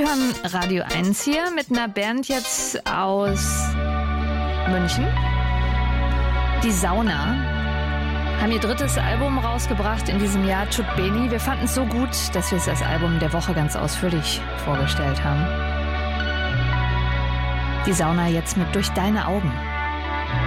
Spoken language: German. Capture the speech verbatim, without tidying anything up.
haben Radio eins hier mit einer Band jetzt aus München. Die Sauna haben ihr drittes Album rausgebracht in diesem Jahr, Tut Beni. Wir fanden es so gut, dass wir es als Album der Woche ganz ausführlich vorgestellt haben. Die Sauna jetzt mit Durch deine Augen.